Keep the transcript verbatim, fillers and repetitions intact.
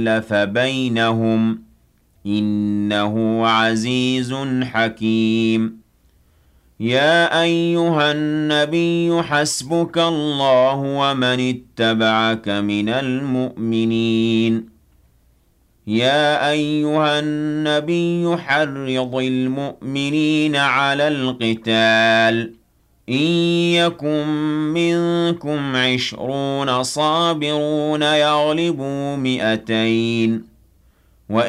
أَلَّفَ بَيْنَهُمْ إِنَّهُ عَزِيزٌ حَكِيمٌ يَا أَيُّهَا النَّبِيُّ حَسْبُكَ اللَّهُ وَمَنِ اتَّبَعَكَ مِنَ الْمُؤْمِنِينَ يَا أَيُّهَا النَّبِيُّ حَرِّضِ الْمُؤْمِنِينَ عَلَى الْقِتَالِ إِن يَكُن مِّنكُمْ عِشْرُونَ صَابِرُونَ يَغْلِبُوا مِائَتَيْنِ